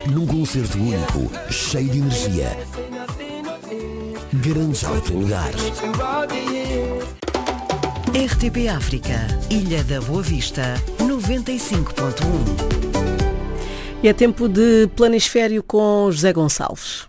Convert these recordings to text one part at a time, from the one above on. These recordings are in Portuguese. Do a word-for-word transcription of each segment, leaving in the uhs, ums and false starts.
num concerto único, cheio de energia. Grandes autolugares. R T P África, Ilha da Boa Vista, noventa e cinco ponto um. E é tempo de planisfério com José Gonçalves.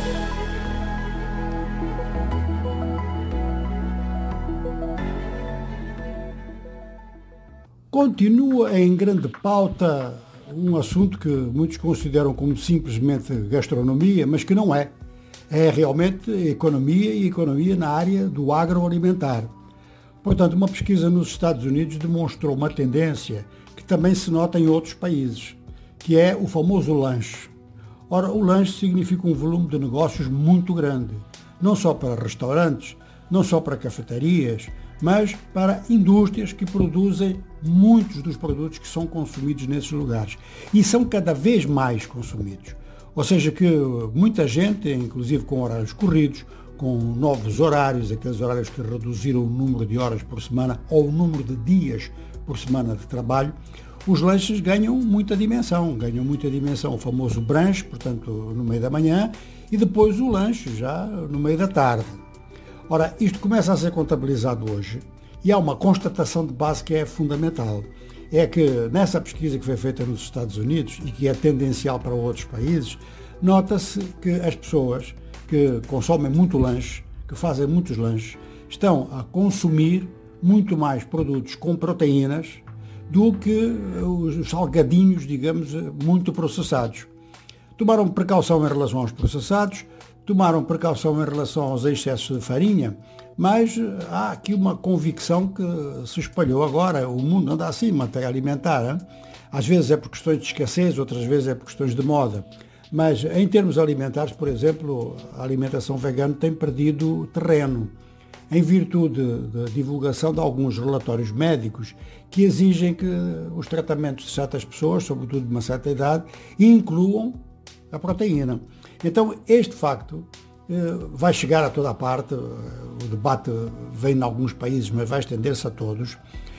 Continua em grande pauta um assunto que muitos consideram como simplesmente gastronomia, mas que não é. É realmente economia e economia na área do agroalimentar. Portanto, uma pesquisa nos Estados Unidos demonstrou uma tendência que também se nota em outros países, que é o famoso lanche. Ora, o lanche significa um volume de negócios muito grande, não só para restaurantes, não só para cafetarias, mas para indústrias que produzem muitos dos produtos que são consumidos nesses lugares e são cada vez mais consumidos. Ou seja, que muita gente, inclusive com horários corridos, com novos horários, aqueles horários que reduziram o número de horas por semana ou o número de dias por semana de trabalho, os lanches ganham muita dimensão, ganham muita dimensão, o famoso brunch, portanto, no meio da manhã, e depois o lanche, já no meio da tarde. Ora, isto começa a ser contabilizado hoje e há uma constatação de base que é fundamental. É que nessa pesquisa que foi feita nos Estados Unidos e que é tendencial para outros países, nota-se que as pessoas que consomem muito lanche, que fazem muitos lanches, estão a consumir muito mais produtos com proteínas do que os salgadinhos, digamos, muito processados. Tomaram precaução em relação aos processados, tomaram precaução em relação aos excessos de farinha, mas há aqui uma convicção que se espalhou agora. O mundo anda assim, matéria alimentar. Hein? Às vezes é por questões de escassez, outras vezes é por questões de moda. Mas em termos alimentares, por exemplo, a alimentação vegana tem perdido terreno, em virtude da divulgação de alguns relatórios médicos que exigem que os tratamentos de certas pessoas, sobretudo de uma certa idade, incluam a proteína. Então, este facto eh, vai chegar a toda a parte, o debate vem em alguns países, mas vai estender-se a todos,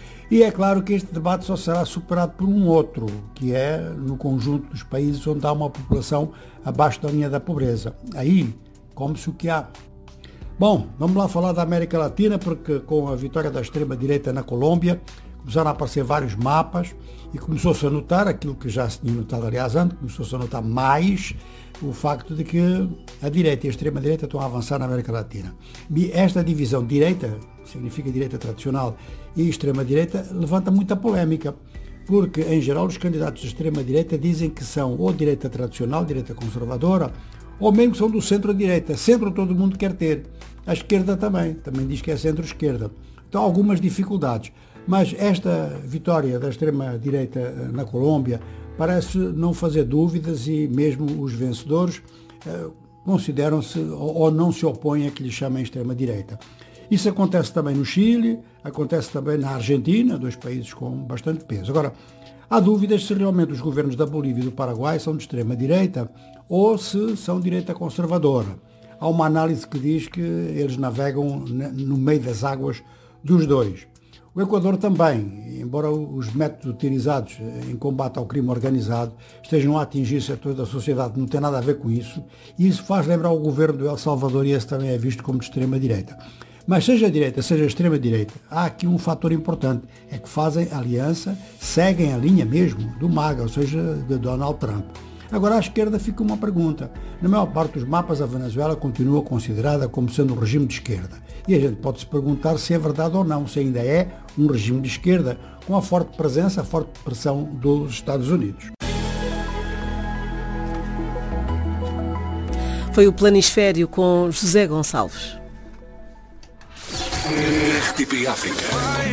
e é claro que este debate só será superado por um outro, que é no conjunto dos países onde há uma população abaixo da linha da pobreza. Aí, come-se o que há. Bom, vamos lá falar da América Latina, porque com a vitória da extrema-direita na Colômbia, começaram a aparecer vários mapas e começou-se a notar aquilo que já se tinha notado, aliás, antes, começou-se a notar mais o facto de que a direita e a extrema-direita estão a avançar na América Latina. E esta divisão direita, significa direita tradicional, e extrema-direita, levanta muita polémica, porque, em geral, os candidatos de extrema-direita dizem que são ou direita tradicional, direita conservadora, ou mesmo que são do centro-direita. Centro todo mundo quer ter. A esquerda também, também diz que é centro-esquerda. Então, algumas dificuldades. Mas esta vitória da extrema-direita na Colômbia parece não fazer dúvidas e mesmo os vencedores eh, consideram-se ou, ou não se opõem a que lhe chamem extrema-direita. Isso acontece também no Chile, acontece também na Argentina, dois países com bastante peso. Agora, há dúvidas se realmente os governos da Bolívia e do Paraguai são de extrema-direita ou se são direita conservadora. Há uma análise que diz que eles navegam no meio das águas dos dois. O Equador também, embora os métodos utilizados em combate ao crime organizado estejam a atingir setores da sociedade que não tem nada a ver com isso, e isso faz lembrar o governo do El Salvador, e esse também é visto como de extrema-direita. Mas seja a direita, seja a extrema-direita, há aqui um fator importante, é que fazem aliança, seguem a linha mesmo do MAGA, ou seja, de Donald Trump. Agora, à esquerda fica uma pergunta. Na maior parte dos mapas, a Venezuela continua considerada como sendo um regime de esquerda. E a gente pode se perguntar se é verdade ou não, se ainda é um regime de esquerda, com a forte presença, a forte pressão dos Estados Unidos. Foi o Planisfério com José Gonçalves. R T P África.